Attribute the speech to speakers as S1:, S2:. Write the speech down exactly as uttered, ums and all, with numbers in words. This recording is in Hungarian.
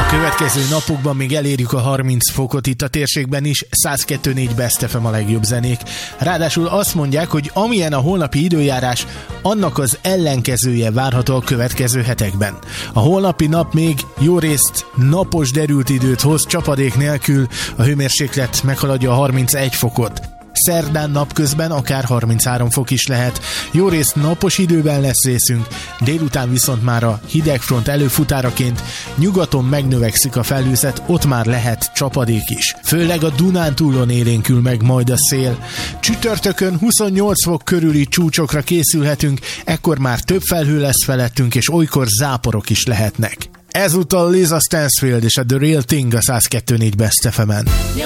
S1: Következő napokban még elérjük a harminc fokot itt a térségben is, száz kettő négy Best ef em a legjobb zenék. Ráadásul azt mondják, hogy amilyen a holnapi időjárás, annak az ellenkezője várható a következő hetekben. A holnapi nap még jó részt napos derült időt hoz, csapadék nélkül, a hőmérséklet meghaladja a harmincegy fokot. Szerdán napközben akár harminchárom fok is lehet. Jó részt napos időben lesz részünk, délután viszont már a hidegfront előfutáraként nyugaton megnövekszik a felhőzet, ott már lehet csapadék is. Főleg a Dunántúlon élénkül meg majd a szél. Csütörtökön huszonnyolc fok körüli csúcsokra készülhetünk, ekkor már több felhő lesz felettünk, és olykor záporok is lehetnek. Ezúttal Lisa Stansfield és a The Real Thing a száz kettő négy Best ef emen.